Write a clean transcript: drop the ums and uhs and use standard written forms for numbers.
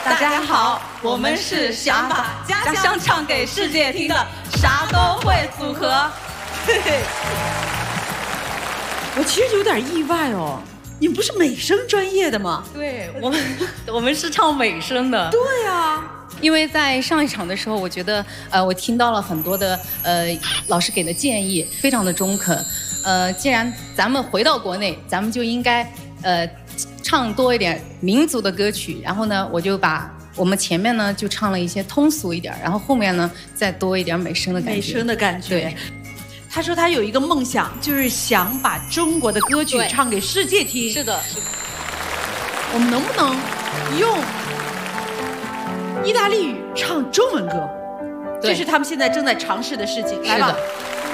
大家好，我们是想把家乡唱给世界听的啥都会组合。 我其实有点意外哦，你们不是美声专业的吗？ 对，我们是唱美声的。 对啊。 因为在上一场的时候，我觉得我听到了很多的老师给的建议，非常的中肯。既然咱们回到国内，咱们就应该唱多一点民族的歌曲。然后呢，我就把我们前面呢就唱了一些通俗一点，然后后面呢再多一点美声的感觉。 美声的感觉。 对。 他说他有一个梦想，就是想把中国的歌曲唱给世界听。 是的。 我们能不能用意大利语唱中文歌？这是他们现在正在尝试的事情。来吧。